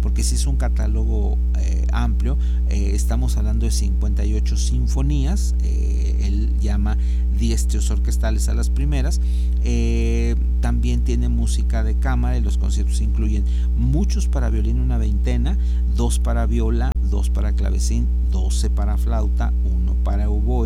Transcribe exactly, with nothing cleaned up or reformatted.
porque sí es un catálogo eh, amplio. Eh, estamos hablando de cincuenta y ocho sinfonías. Eh, él llama diez tríos orquestales a las primeras. Eh, también tiene música de cámara, y los conciertos incluyen muchos para violín, una veintena, dos para viola, dos para clavecín, doce para flauta, uno para oboe,